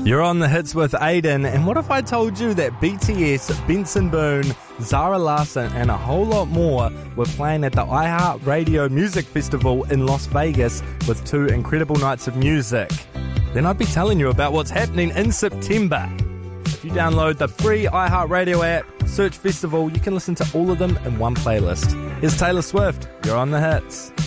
You're on the hits with Aiden, and what if I told you that BTS, Benson Boone, Zara Larsson, and a whole lot more were playing at the iHeartRadio Music Festival in Las Vegas with 2 incredible nights of music? Then I'd be telling you about what's happening in September. If you download the free iHeartRadio app, search Festival, you can listen to all of them in one playlist. Here's Taylor Swift, you're on the hits.